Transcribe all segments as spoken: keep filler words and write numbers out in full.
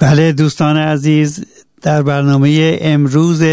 بله دوستان عزیز، در برنامه امروز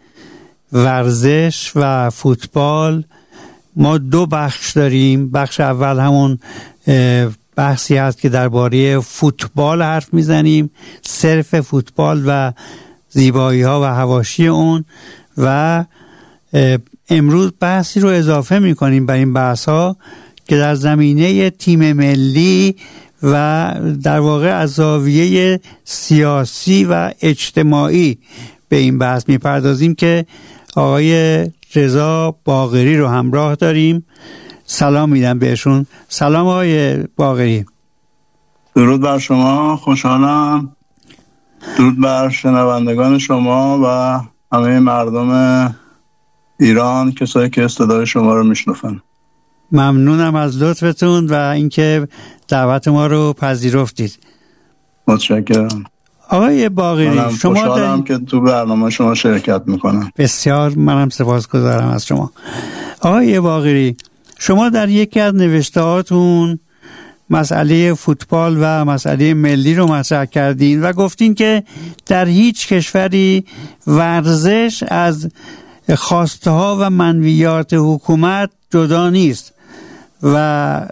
ورزش و فوتبال ما دو بخش داریم. بخش اول همون بحثی هست که درباره فوتبال حرف میزنیم، صرف فوتبال و زیبایی ها و حواشی اون، و امروز بحثی رو اضافه میکنیم بر این بحث ها که در زمینه تیم ملی و در واقع از زاویه سیاسی و اجتماعی به این بحث میپردازیم که آقای رضا باقری رو همراه داریم. سلام میدم بهشون. سلام آقای باقری. درود بر شما، خوشحالم. درود بر شنوندگان شما و همه مردم ایران، کسایی که صدای شما رو میشنفن. ممنونم از لطفتون و اینکه دعوت ما رو پذیرفتید. متشکرم. آقای باقری، شما خوشحالم در... که تو برنامه شما شرکت میکنم. بسیار منم سپاسگزارم از شما. آقای باقری، شما در یکی از نوشتهاتون مسئله فوتبال و مسئله ملی رو مطرح کردین و گفتین که در هیچ کشوری ورزش از خواسته ها و منویات حکومت جدا نیست و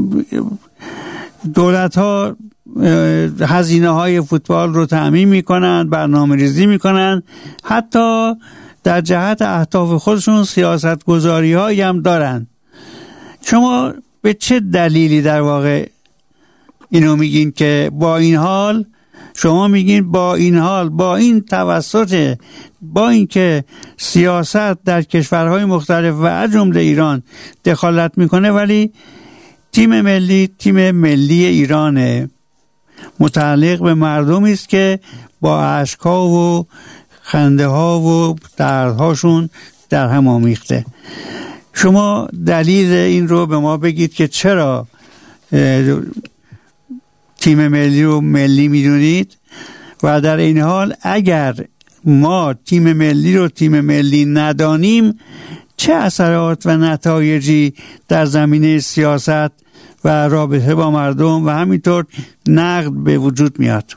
دولت ها هزینه های فوتبال رو تأمین میکنن، برنامه ریزی میکنن، حتی در جهت اهداف خودشون سیاست گذاری هایی هم دارن. شما به چه دلیلی در واقع اینو میگین که با این حال شما میگین با این حال با این توسط با اینکه سیاست در کشورهای مختلف و از جمله ایران دخالت میکنه، ولی تیم ملی تیم ملی ایرانه، متعلق به مردمی است که با اشک‌ها و خنده ها و دردهاشون در هم آمیخته. شما دلیل این رو به ما بگید که چرا تیم ملی رو ملی میدونید و در این حال اگر ما تیم ملی رو تیم ملی ندانیم چه اثرات و نتایجی در زمینه سیاست و رابطه با مردم و همینطور نقد به وجود میاد.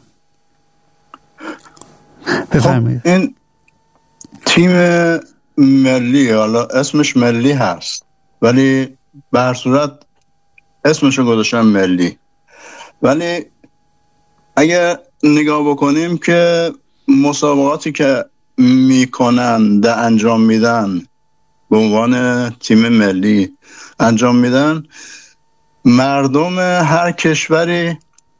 بفرمایید. خب این تیم ملی، حالا اسمش ملی هست ولی به هر صورت اسمشو گذاشتن ملی، ولی اگر نگاه بکنیم که مسابقاتی که میکنن ده انجام میدن به عنوان تیم ملی انجام میدن، مردم هر کشوری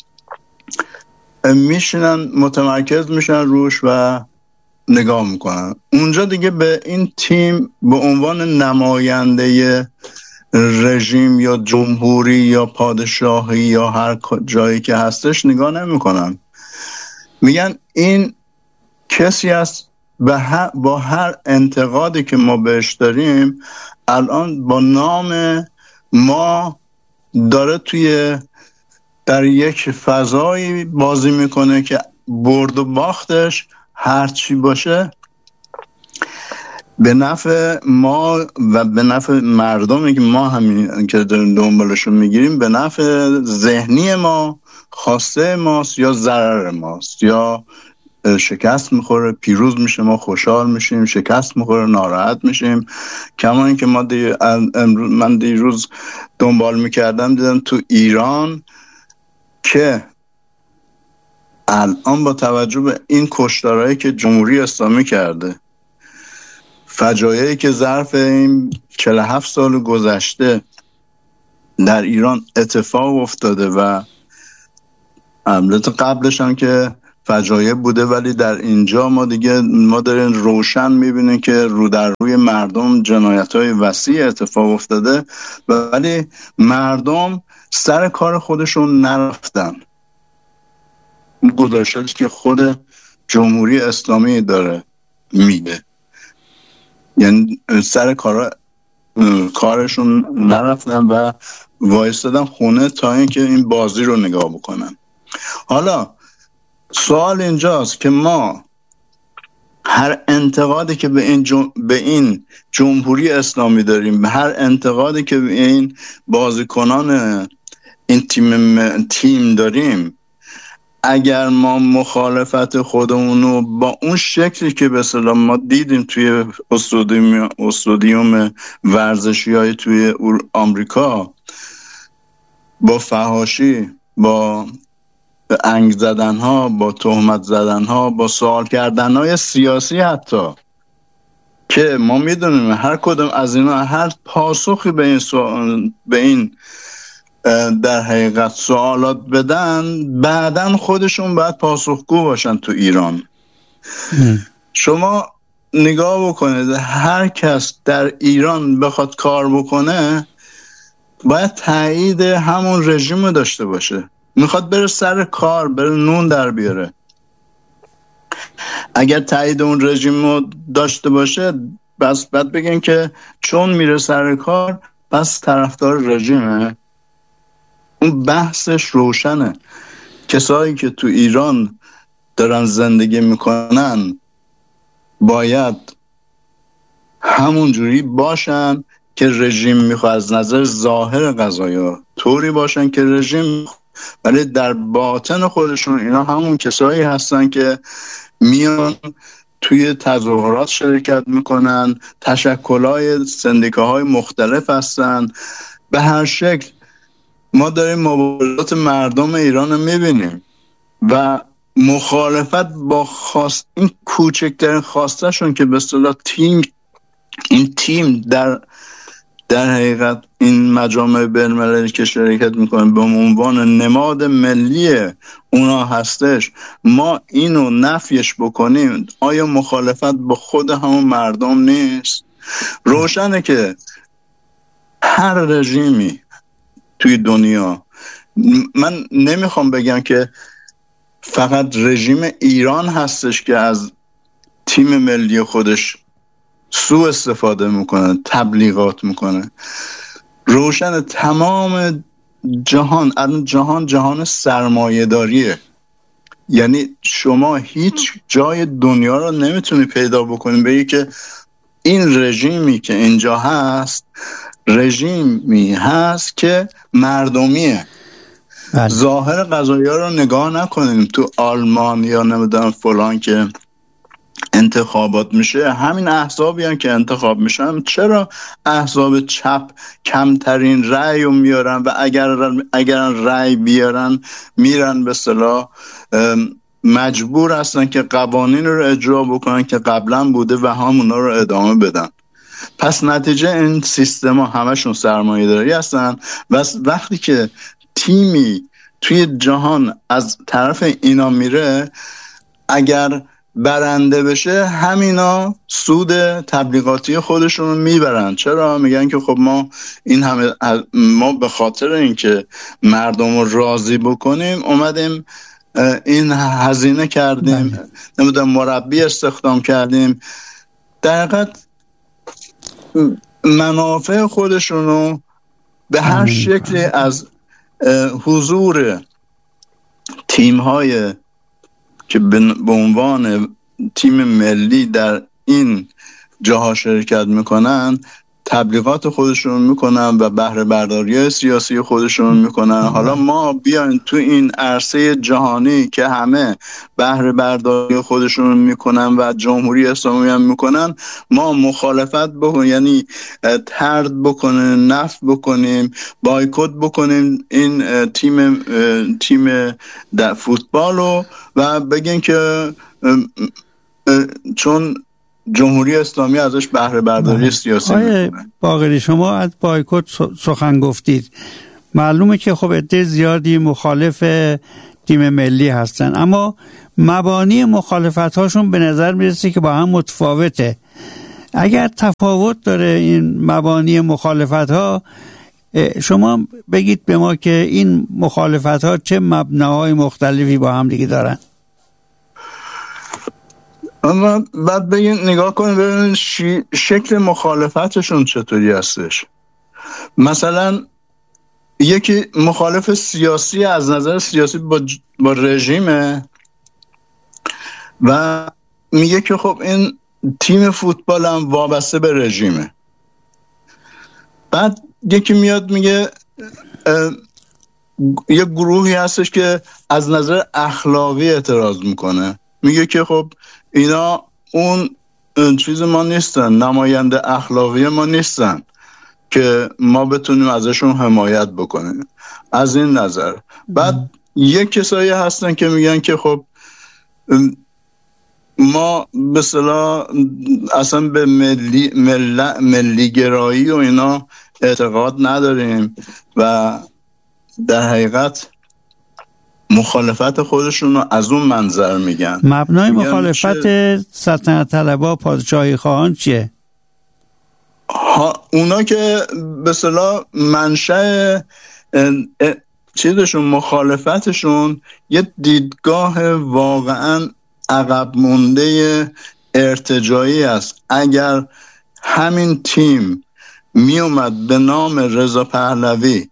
میشینن متمرکز میشن روش و نگاه میکنن. اونجا دیگه به این تیم به عنوان نماینده رژیم یا جمهوری یا پادشاهی یا هر جایی که هستش نگاه نمیکنن. میگن این کسی است با هر انتقادی که ما بهش داریم الان با نام ما داره توی در یک فضایی بازی میکنه که برد و باختش هر چی باشه به نفع ما و به نفع مردمی که ما همین که دنبالشون میگیریم، به نفع ذهنی ما، خواسته ماست یا ضرر ماست، یا شکست میخوره پیروز میشه ما خوشحال میشیم، شکست میخوره ناراحت میشیم. کما اینکه ما دی... امروز من دیروز دنبال میکردم دیدم تو ایران که الان با توجه به این کشتارهایی که جمهوری اسلامی کرده، فجایعی که ظرف این چهل و هفت سال گذشته در ایران اتفاق افتاده و البته قبلش هم که فجایع بوده، ولی در اینجا ما دیگه ما داریم روشن میبینیم که رو در روی مردم جنایت‌های وسیع اتفاق افتاده، ولی مردم سر کار خودشون نرفتن. گذاشته که خود جمهوری اسلامی داره میگه، یعنی سر کار کارشون نرفتن و وایستادن خونه تا اینکه این بازی رو نگاه بکنن. حالا سوال اینجاست که ما هر انتقادی که به این جم... به این جمهوری اسلامی داریم، هر انتقادی که به این بازیکنان این تیم م... تیم داریم، اگر ما مخالفت خودمونو با اون شکلی که به اصطلاح ما دیدیم توی استادیوم استادیوم ورزشی های توی آمریکا، با فحاشی، با انگ زدن ها، با تهمت زدن ها، با سوال کردن های سیاسی، حتی که ما میدونیم هر کدوم از اینا هر پاسخی به این سوال، به این در حقیقت سوالات بدن، بعدن خودشون باید پاسخگو باشن. تو ایران ام. شما نگاه بکنید، هر کس در ایران بخواد کار بکنه باید تایید همون رژیم داشته باشه. میخواد بره سر کار، بره نون در بیاره، اگر تایید اون رژیم رو داشته باشه بس بعد بگن که چون میره سر کار بس طرفدار رژیمه. اون بحثش روشنه. کسایی که تو ایران دارن زندگی میکنن باید همون جوری باشن که رژیم میخواد، از نظر ظاهر قضایا طوری باشن که رژیم، ولی در باطن خودشون اینا همون کسایی هستن که میان توی تظاهرات شرکت میکنن، تشکل‌های سندیکاهای مختلف هستن. به هر شکل ما داریم مبارزات مردم ایران رو میبینیم و مخالفت با خواست این کوچکترین خواستشون که به اصطلاح تیم این تیم در در حقیقت این مجامع بین‌المللی که شرکت میکنن به عنوان نماد ملی اونا هستش، ما اینو نفیش بکنیم، آیا مخالفت با خود همون مردم نیست؟ روشنه که هر رژیمی توی دنیا، من نمیخوام بگم که فقط رژیم ایران هستش که از تیم ملی خودش سوء استفاده میکنه، تبلیغات میکنه. روشن تمام جهان، الان جهان جهان سرمایه داریه. یعنی شما هیچ جای دنیا رو نمیتونی پیدا بکنی بگی که این رژیمی که اینجا هست رژیمی هست که مردمیه. بله. ظاهر قضایا رو نگاه نکنیم. تو آلمان یا نمیدونم فلان که انتخابات میشه، همین احزابی هم که انتخاب میشن، چرا احزاب چپ کمترین رأی رو میارن و اگر اگر رأی بیارن میرن به اصطلاح مجبور هستن که قوانین رو اجرا بکنن که قبلا بوده و همونا رو ادامه بدن. پس نتیجه این سیستم ها همشون سرمایه داری هستن و وقتی که تیمی توی جهان از طرف اینا میره، اگر برنده بشه همینا سود تبلیغاتی خودشون رو میبرن. چرا؟ میگن که خب ما این همه ما به خاطر اینکه مردم رو راضی بکنیم اومدیم این هزینه کردیم، نمیدونم مربی استخدام کردیم. در حقیقت منافع خودشون رو به هر شکلی از حضور تیم‌های که به عنوان تیم ملی در این جاها شرکت میکنن تبلیغات خودشون میکنن و بهره برداری سیاسی خودشون میکنن. حالا ما بیاین تو این عرصه جهانی که همه بهره برداری خودشون میکنن و جمهوری اسلامی هم میکنن، ما مخالفت بکنیم، یعنی طرد بکنیم، نفی بکنیم، بایکوت بکنیم این تیم تیم در فوتبالو و بگین که چون جمهوری اسلامی ازش بهره برداری سیاسی میکنه. باقری شما از بایکوت سخن گفتید. معلومه که خب عده زیادی مخالف تیم ملی هستن، اما مبانی مخالفت هاشون به نظر میرسه که با هم متفاوته. اگر تفاوت داره این مبانی مخالفت ها، شما بگید به ما که این مخالفت ها چه مبناهای مختلفی با هم دیگه دارن. اما بعد بگین نگاه کنید ببینید شکل مخالفتشون چطوری هستش. مثلا یکی مخالف سیاسی از نظر سیاسی با, ج... با رژیمه و میگه که خب این تیم فوتبال هم وابسته به رژیمه. بعد یکی میاد میگه یه گروهی هستش که از نظر اخلاقی اعتراض میکنه، میگه که خب اینا اون چیز ما نیستن، نماینده اخلاقی ما نیستن که ما بتونیم ازشون حمایت بکنیم از این نظر. بعد یک کسایی هستن که میگن که خب ما به اصطلاح اصلا به ملی مل... ملی گرایی و اینا اعتقاد نداریم و در حقیقت مخالفت خودشون رو از اون منظر میگن. مبنای مخالفت چه... سلطنت طلبا پادشاهی خواهان چیه؟ ها اونا که به اصطلاح منشأ چیزشون مخالفتشون یه دیدگاه واقعا عقب مونده ارتجاعی است. اگر همین تیم می اومد به نام رضا پهلوی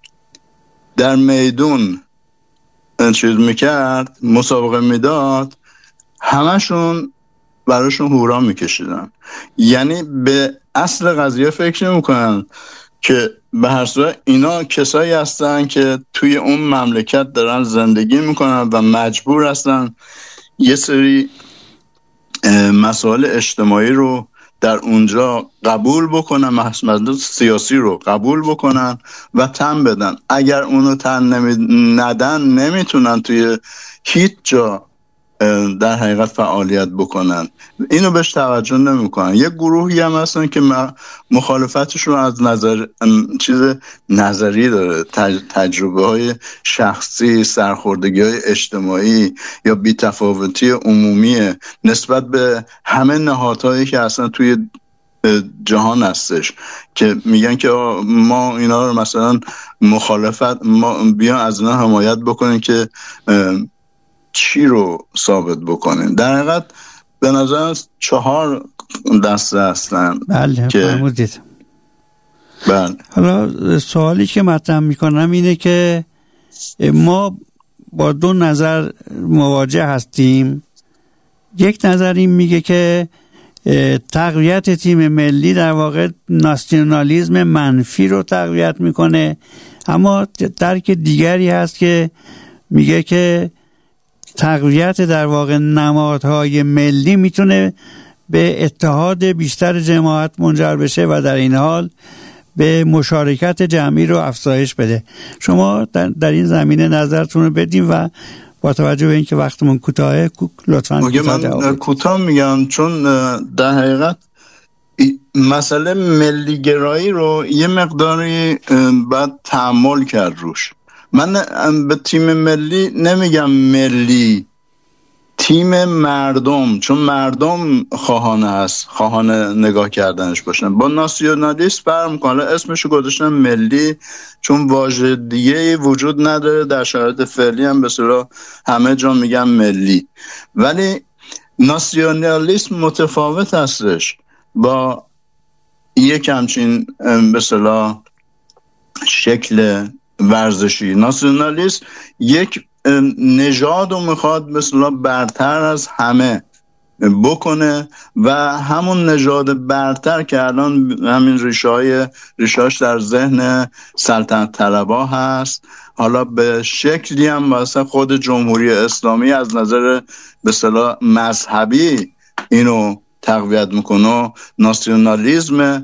در میدون چیز میکرد، مسابقه میداد، همشون براشون هورا میکشیدن. یعنی به اصل قضیه فکر نمیکنن که به هر صورت اینا کسایی هستن که توی اون مملکت دارن زندگی میکنن و مجبور هستن یه سری مسائل اجتماعی رو در اونجا قبول بکنن، مسائل سیاسی رو قبول بکنن و تن بدن. اگر اونو تن نمی... ندن نمیتونن توی هیچ جا در حقیقت فعالیت بکنن. اینو بهش توجه نمیکنن. یه گروهی هم هستن که مخالفتشون از نظر چیز نظری داره، تج... تجربه های شخصی، سرخوردگی های اجتماعی یا بی‌تفاوتی عمومی نسبت به همه نهادهایی که اصلا توی جهان هستش، که میگن که ما اینا رو مثلا مخالفت ما بیان از اینا حمایت بکنیم که چی رو ثابت بکنیم. در حقیقت به نظر چهار دسته هستن. بله که فرمودید. بله. حالا سوالی که مطرح میکنم اینه که ما با دو نظر مواجه هستیم. یک نظر این میگه که تقویت تیم ملی در واقع ناسیونالیسم منفی رو تقویت میکنه، اما درک دیگری هست که میگه که تقویت در واقع نمادهای ملی میتونه به اتحاد بیشتر جماعت منجر بشه و در این حال به مشارکت جمعی رو افزایش بده. شما در, در این زمینه نظرتون رو بدیم و با توجه به اینکه وقتمون کوتاهه لطفاً من کوتاه میگم، چون در حقیقت مسئله ملی گرایی رو یه مقداری باید تأمل کرد روش. من به تیم ملی نمیگم ملی، تیم مردم، چون مردم خواهانه هست، خواهانه نگاه کردنش باشن. با ناسیونالیست فرق میکنه، اسمشو گذاشتن ملی چون واژه دیگه وجود نداره. در شرایط فعلی هم به اصطلاح همه جا میگن ملی، ولی ناسیونالیسم متفاوت هستش با یک همچین به اصطلاح شکل ورزشی. ناسیونالیسم یک نژاد رو میخواد مثلا برتر از همه بکنه و همون نژاد برتر که الان همین ریشه‌های ریشه‌اش در ذهن سلطنت طلبا هست، حالا به شکلی هم واسه خود جمهوری اسلامی از نظر به اصطلاح مذهبی اینو تقویت میکنه. ناسیونالیسم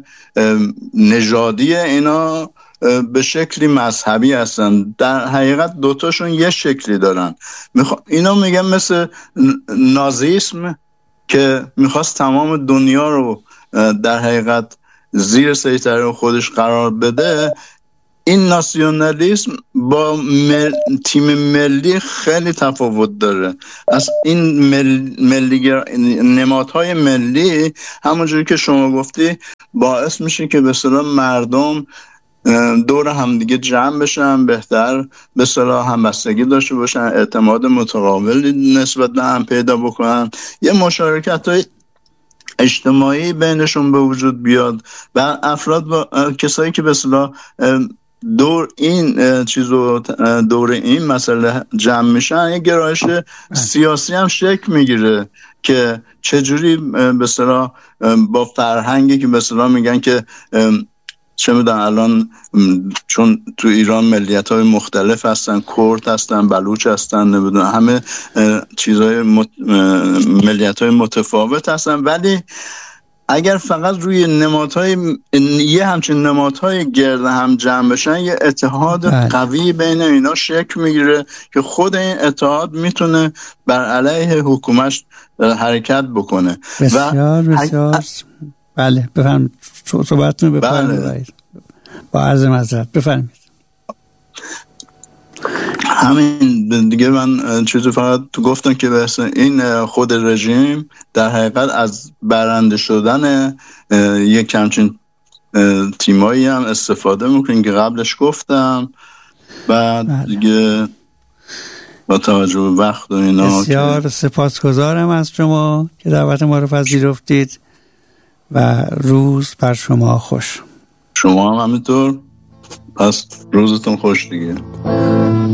نژادی اینا به شکلی مذهبی هستن. در حقیقت دوتاشون یه شکلی دارن. میخوا... اینا میگن مثل نازیسم که میخواست تمام دنیا رو در حقیقت زیر سیطره خودش قرار بده. این ناسیونالیسم با مل... تیم ملی خیلی تفاوت داره. از این مل... ملیگر... نمادهای ملی همونجوری که شما گفتی باعث میشه که به اصطلاح مردم دور هم دیگه جمع بشن، بهتر به اصطلاح همبستگی داشته باشن، اعتماد متقابل نسبت به هم پیدا بکنن، یه مشارکت های اجتماعی بینشون به وجود بیاد و افراد و کسایی که به اصطلاح دور این چیزو دور این مسئله جمع میشن، یه گرایش سیاسی هم شکل میگیره که چجوری به اصطلاح با فرهنگی که به اصطلاح میگن که چه میدونم الان چون تو ایران ملیت های مختلف هستن، کرد هستن، بلوچ هستن، نمیدونم همه چیزهای مت... ملیت های متفاوت هستن، ولی اگر فقط روی نمادهای یه همچین نمادهای گرد هم جمع بشن یه اتحاد بله. قوی بین اینا شکل میگیره که خود این اتحاد میتونه بر علیه حکومت حرکت بکنه. بسیار و بسیار ه... بله بفرمایید صحبتتون رو بفرمایید. بله. با عرض معذرت بفرمایید. همین دیگه، من چیزی فقط تو گفتم که بحث این خود رژیم در حقیقت از برنده شدن یک همچین تیمایی هم استفاده میکنین که قبلش گفتم. بعد بله. دیگه با توجه به وقت و اینا بسیار که... سپاسگزارم از شما که دعوت ما رو پذیرفتید و روز بر شما خوش. شما هم همینطور، پس روزتون خوش دیگه.